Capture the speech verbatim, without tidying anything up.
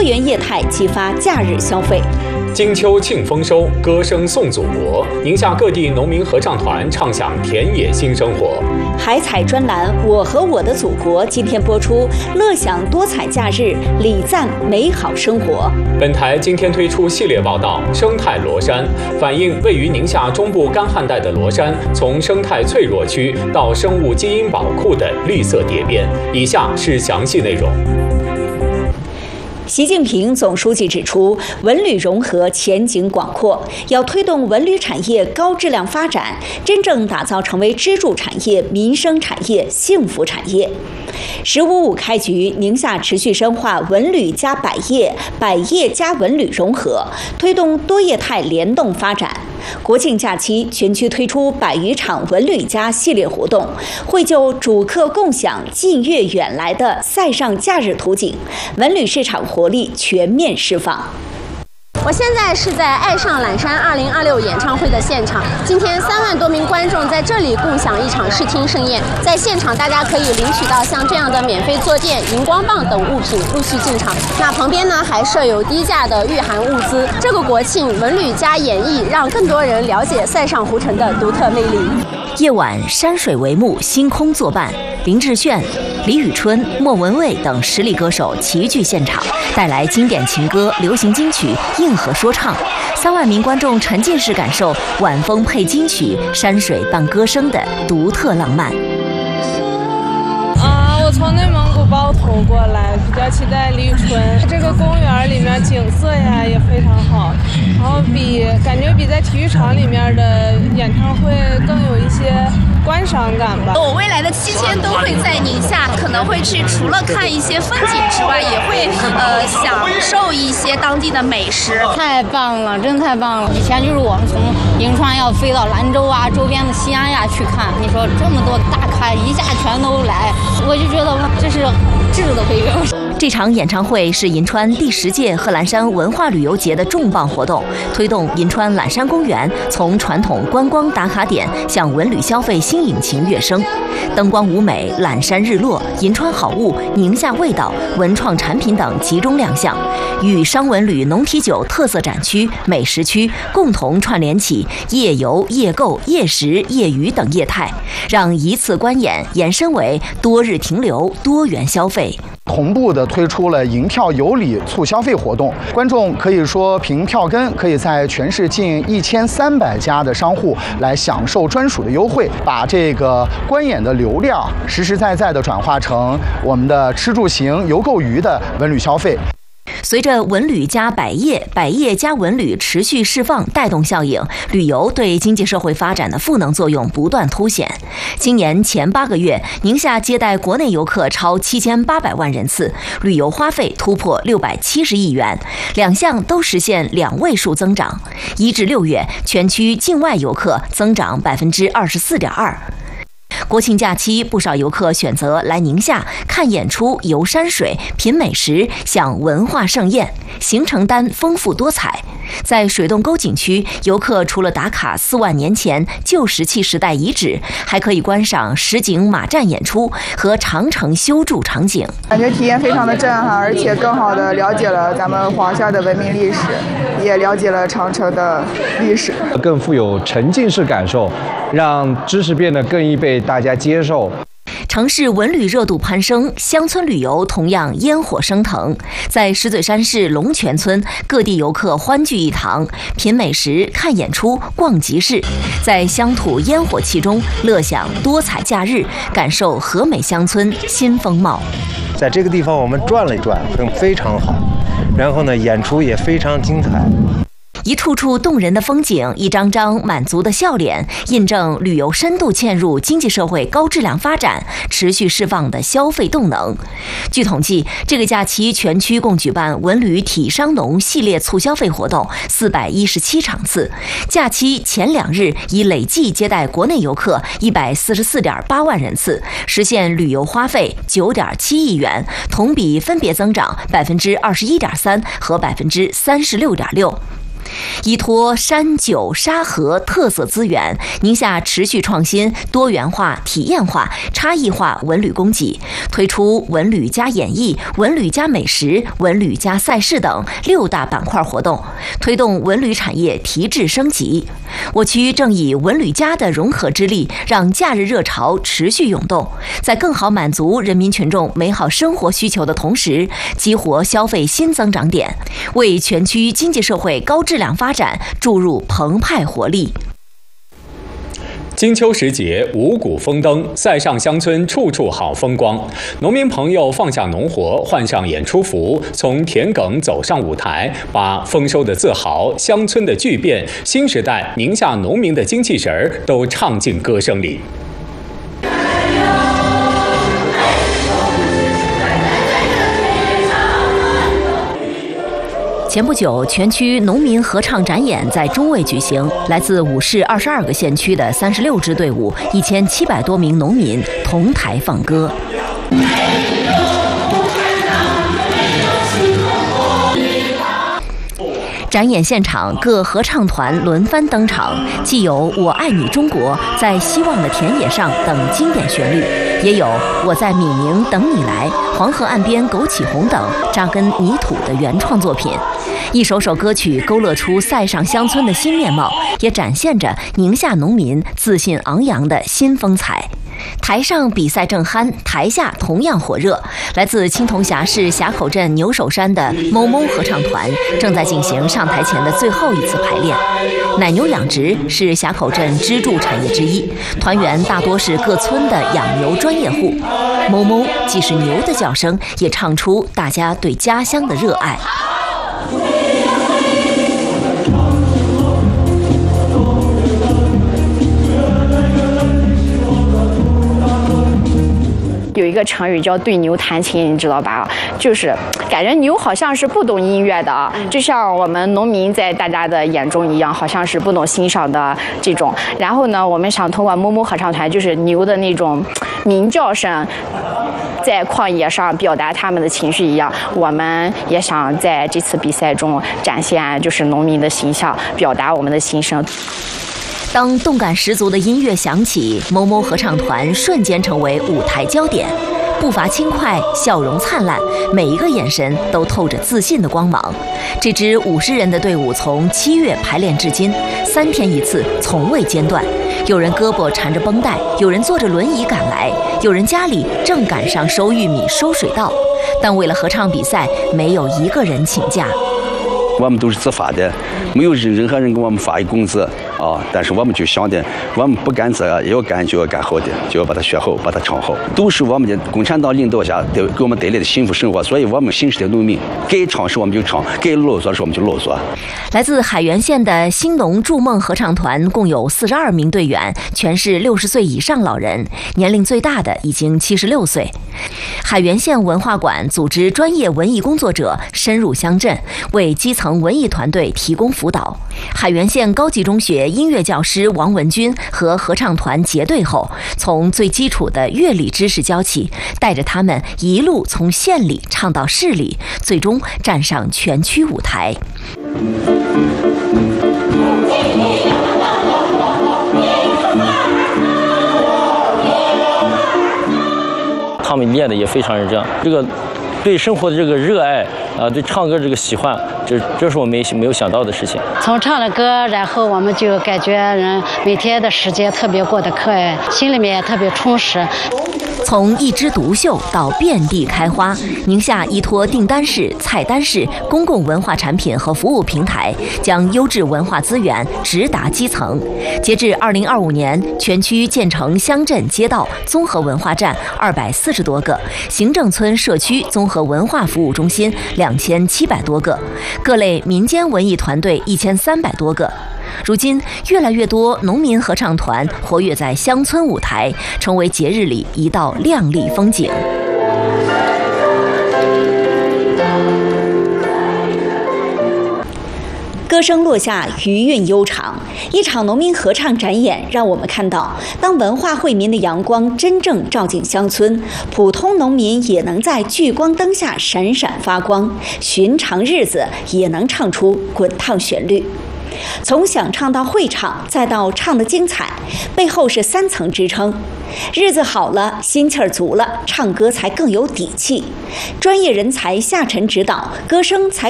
元业态激发假日消费。 金秋庆丰收，歌声颂祖国。宁夏各地农民合唱团唱响田野新生活。 海采专栏《我和我的祖国》今天播出，乐享多彩假日，礼赞美好生活。 本台今天推出系列报道《生态罗山》，反映位于宁夏中部干旱带的罗山，从生态脆弱区到生物基因宝库的绿色蝶变。以下是详细内容。 习近平总书记指出，文旅融合前景广阔，要推动文旅产业高质量发展，真正打造成为支柱产业、民生产业、幸福产业。十五五开局，宁夏持续深化文旅加百业、百业加文旅融合，推动多业态联动发展。国庆假期，全区推出百余场文旅加系列活动，绘就主客共享、近悦远来的塞上假日图景，文旅市场活力全面释放。 我现在是在爱上懒山二零二六演唱会的现场，今天三万多名观众在这里共享一场视听盛宴。在现场，大家可以领取到像这样的免费坐垫、荧光棒等物品陆续进场。那旁边呢，还设有低价的御寒物资。这个国庆，文旅加演艺，让更多人了解塞上湖城的独特魅力。 夜晚，山水帷幕，星空作伴，林志炫、李宇春、莫文蔚等实力歌手齐聚现场，带来经典情歌、流行金曲、硬核说唱。三万名观众沉浸式感受晚风配金曲、山水伴歌声的独特浪漫。 啊，我从内蒙古包头过来，比较期待李宇春。这个公园里面景色呀也非常好，然后比感觉比在体育场里面的演唱会更有一些观赏感吧。 我未来的七天都会在宁夏，可能会去除了看一些风景之外，也会呃享受一些当地的美食。 太棒了，真的太棒了！以前就是我们从银川要飞到兰州啊，周边的西安呀去看，你说这么多大咖一下全都来，我就觉得这是质的飞跃。 这场演唱会是银川第十届贺兰山文化旅游节的重磅活动，推动银川懒山公园从传统观光打卡点向文旅消费新引擎跃升。灯光舞美、懒山日落、银川好物、宁夏味道、文创产品等集中亮相，与商文旅农体酒特色展区、美食区共同串联起夜游、夜购、夜食、夜娱等业态，让一次观演延伸为多日停留、多元消费。 同步的推出了银票有礼促消费活动，观众可以说凭票根可以在全市近一千三百家的商户来享受专属的优惠，把这个观演的流量实实在在的转化成我们的吃住行游购娱的文旅消费。 随着文旅加百业、百业加文旅持续释放带动效应，旅游对经济社会发展的赋能作用不断凸显。今年前八个月，宁夏接待国内游客超七千八百万人次，旅游花费突破六百七十亿元，两项都实现两位数增长。一至六月，全区境外游客增长百分之二十四点二。国庆假期，不少游客选择来宁夏看演出、游山水、品美食、享文化盛宴，行程单丰富多彩。在水洞沟景区，游客除了打卡四万年前旧石器时代遗址，还可以观赏实景马战演出和长城修筑场景， 感觉体验非常的震撼，而且更好的了解了咱们华夏的文明历史，也了解了长城的历史， 更富有沉浸式感受，让知识变得更易被大家接受。 城市文旅热度攀升，乡村旅游同样烟火升腾。在石嘴山市龙泉村，各地游客欢聚一堂，品美食、看演出、逛集市，在乡土烟火气中乐享多彩假日，感受和美乡村新风貌。 在这个地方我们转了一转，非常好，然后呢，演出也非常精彩。 一处处动人的风景，一张张满足的笑脸，印证旅游深度嵌入经济社会高质量发展，持续释放的消费动能。据统计，这个假期全区共举办文旅体商农系列促消费活动四百一十七场次，假期前两日已累计接待国内游客一百四十四点八万人次，实现旅游花费九点七亿元，同比分别增长百分之二十一点三和百分之三十六点六。 依托山九沙河特色资源，宁夏持续创新多元化、体验化、差异化文旅供给，推出文旅加演艺、文旅加美食、文旅加赛事等六大板块活动，推动文旅产业提质升级。我区正以文旅加的融合之力，让假日热潮持续涌动，在更好满足人民群众美好生活需求的同时，激活消费新增长点，为全区经济社会高质量发展注入澎湃活力。 金秋时节，五谷丰登，塞上乡村处处好风光。农民朋友放下农活，换上演出服，从田埂走上舞台，把丰收的自豪、乡村的巨变、新时代宁夏农民的精气神儿都唱进歌声里。 前不久，全区农民合唱展演在中卫举行，来自五市二十二个县区的三十六支队伍，一千七百多名农民同台放歌。展演现场，各合唱团轮番登场，既有《我爱你中国》、在希望的田野上等经典旋律，也有我在米宁等你来、黄河岸边枸杞红等扎根泥土的原创作品。一首首歌曲勾勒出塞上乡村的新面貌，也展现着宁夏农民自信昂扬的新风采。台上比赛正酣，台下同样火热。来自青铜峡市峡口镇牛首山的某某合唱团正在进行上台前的最后一次排练。奶牛养殖是峡口镇支柱产业之一，团员大多是各村的养牛专业户。某某既是牛的叫声，也唱出大家对家乡的热爱。 有一个成语叫对牛弹琴，你知道吧？就是感觉牛好像是不懂音乐的，就像我们农民在大家的眼中一样，好像是不懂欣赏的这种。然后呢，我们想通过某某合唱团，就是牛的那种鸣叫声，在旷野上表达他们的情绪一样，我们也想在这次比赛中展现就是农民的形象，表达我们的心声。 当动感十足的音乐响起，某某合唱团瞬间成为舞台焦点，步伐轻快，笑容灿烂，每一个眼神都透着自信的光芒。这支五十人的队伍从七月排练至今，三天一次，从未间断。有人胳膊缠着绷带，有人坐着轮椅赶来，有人家里正赶上收玉米、收水稻，但为了合唱比赛，没有一个人请假。 我们都是自发的，没有任何人给我们发一工资啊！但是我们就想的，我们不干这个，要干就要干好的，就要把它学好，把它唱好，都是我们的共产党领导下给我们带来的幸福生活。所以，我们新时代农民该唱时我们就唱，该啰嗦时我们就啰嗦。 来自海原县的兴农筑梦合唱团共有四十二名队员，全是六十岁以上老人，年龄最大的已经七十六岁。海原县文化馆组织专业文艺工作者深入乡镇，为基层文艺团队提供辅导。海原县高级中学音乐教师王文军和合唱团结队后，从最基础的乐理知识教起，带着他们一路从县里唱到市里，最终站上全区舞台。 他们练的也非常认真，这个对生活的这个热爱啊，对唱歌这个喜欢，这这是我没没有想到的事情。 从唱了歌，然后我们就感觉人每天的时间特别过得快，心里面也特别充实。 从一枝独秀到遍地开花，宁夏依托订单式、菜单式公共文化产品和服务平台，将优质文化资源直达基层。截至二零二五年，全区建成乡镇街道综合文化站二百四十多个，行政村社区综合文化服务中心两千七百多个，各类民间文艺团队一千三百多个。如今，越来越多农民合唱团活跃在乡村舞台，成为节日里一道亮丽风景。 歌声落下，余韵悠长。一场农民合唱展演让我们看到，当文化惠民的阳光真正照进乡村，普通农民也能在聚光灯下闪闪发光，寻常日子也能唱出滚烫旋律。 从想唱到会唱，再到唱得精彩，背后是三层支撑。日子好了，心气儿足了，唱歌才更有底气。专业人才下沉指导，歌声才